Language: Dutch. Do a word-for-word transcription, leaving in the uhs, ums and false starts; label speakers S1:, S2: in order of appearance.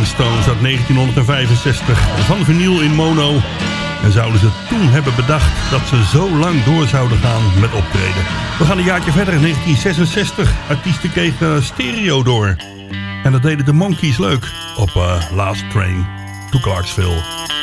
S1: Rolling Stones uit negentienhonderdvijfenzestig. Van vinyl in mono. En zouden ze toen hebben bedacht dat ze zo lang door zouden gaan met optreden. We gaan een jaartje verder in negentien zesenzestig. Artiesten kregen stereo door. En dat deden de Monkees leuk op uh, Last Train to Clarksville.